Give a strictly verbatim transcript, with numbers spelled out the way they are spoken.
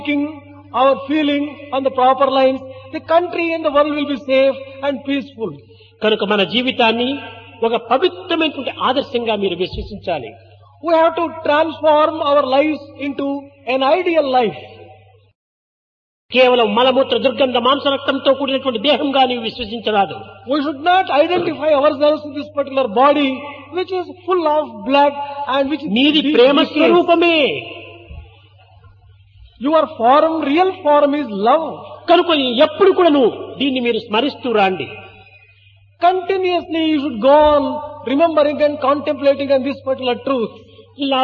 thinking, our feeling on the proper lines, the country and the world will be safe and peaceful. కనుక మన జీవితాన్ని ఒక పవిత్రమైనటువంటి ఆదర్శంగా మీరు విశ్వసించాలి. We have to transform our lives into an ideal life. కేవలం మలమూత్ర దుర్గంధ మాంసరక్తంతో కూడినటువంటి దేహంగా నీవు విశ్వసించరాదు. We should not identify ourselves with this particular body which is full of blood and which is నీది ప్రేమ స్వరూపమే. Your form, real form is love. కనుక ఎప్పుడు కూడా నువ్వు దీన్ని మీరు స్మరిస్తూ రాండి. Continuously you should go on remembering and contemplating on this particular truth.